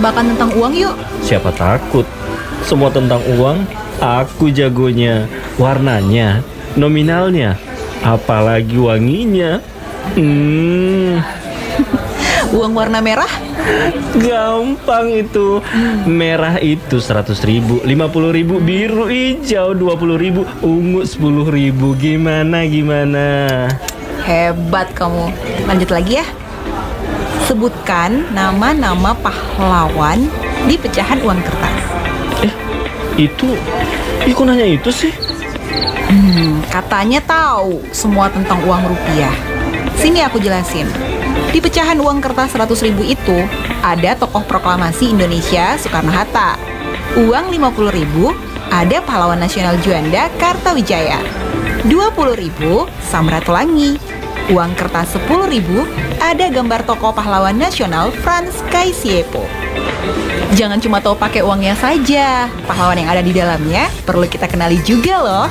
tebak-tebakan tentang uang yuk. Siapa takut? Semua tentang uang, aku jagonya. Warnanya, nominalnya, apalagi wanginya. Uang warna merah? Gampang itu. Merah itu 100.000, 50.000, biru hijau 20.000, ungu 10.000. Gimana? Hebat kamu. Lanjut lagi ya. Sebutkan nama-nama pahlawan di pecahan uang kertas. Itu kok nanya itu sih? Katanya tahu semua tentang uang rupiah. Sini aku jelasin. Di pecahan uang kertas 100.000 itu ada tokoh proklamasi Indonesia Soekarno-Hatta. Uang 50.000 ada pahlawan nasional Juanda Kartawijaya. 20.000 Samratulangi. Uang kertas 10.000 ada gambar tokoh pahlawan nasional Frans Kaisiepo. Jangan cuma tahu pakai uangnya saja, pahlawan yang ada di dalamnya perlu kita kenali juga loh.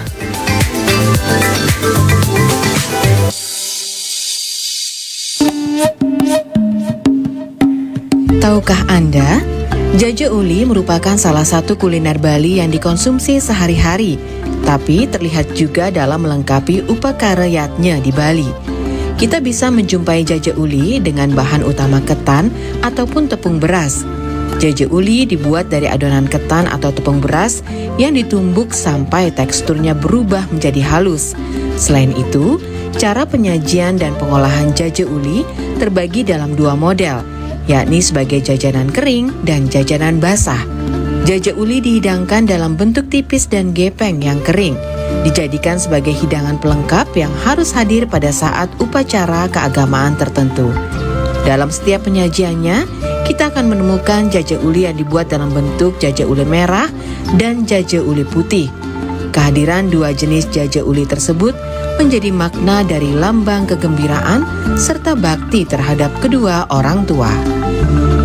Tahukah Anda, jaja uli merupakan salah satu kuliner Bali yang dikonsumsi sehari-hari, tapi terlihat juga dalam melengkapi upakarayatnya di Bali. Kita bisa menjumpai jaja uli dengan bahan utama ketan ataupun tepung beras. Jaja uli dibuat dari adonan ketan atau tepung beras yang ditumbuk sampai teksturnya berubah menjadi halus. Selain itu, cara penyajian dan pengolahan jaja uli terbagi dalam dua model, yakni sebagai jajanan kering dan jajanan basah. Jaja uli dihidangkan dalam bentuk tipis dan gepeng yang kering, dijadikan sebagai hidangan pelengkap yang harus hadir pada saat upacara keagamaan tertentu. Dalam setiap penyajiannya, kita akan menemukan jaja uli yang dibuat dalam bentuk jaja uli merah dan jaja uli putih. Kehadiran dua jenis jaja uli tersebut menjadi makna dari lambang kegembiraan serta bakti terhadap kedua orang tua.